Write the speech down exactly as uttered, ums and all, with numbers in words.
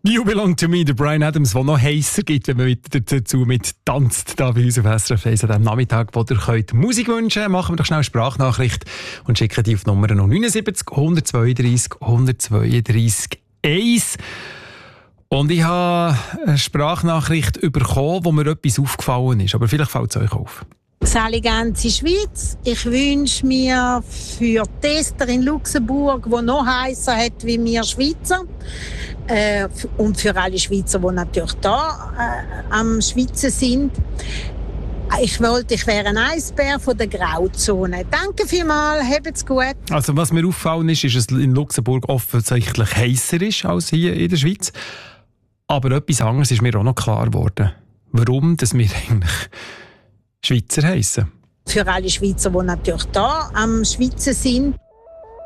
You Belong to Me, der Bryan Adams, der noch heißer gibt, wenn man wieder dazu mit tanzt, da bei uns auf S R F eins an diesem Nachmittag, wo ihr könnt Musik wünschen könnt. Machen wir doch schnell eine Sprachnachricht und schicken die auf die Nummer neunundsiebzig, hundertzweiunddreissig, hundertzweiunddreissig eins. Und ich habe eine Sprachnachricht bekommen, wo mir etwas aufgefallen ist, aber vielleicht fällt es euch auf. Sali ganze Schweiz. Ich wünsche mir für Tester in Luxemburg, die noch heißer hat wie wir Schweizer, äh, und für alle Schweizer, die natürlich da äh, am Schwitzen sind. Ich wollte, ich wäre ein Eisbär von der Grauzone. Danke vielmals, habt's gut. Also was mir auffallen ist, ist, dass es in Luxemburg offensichtlich heißer ist als hier in der Schweiz. Aber etwas anderes ist mir auch noch klar geworden. Warum dass wir eigentlich Schweizer heissen. Für alle Schweizer, die natürlich da am Schwitzen sind.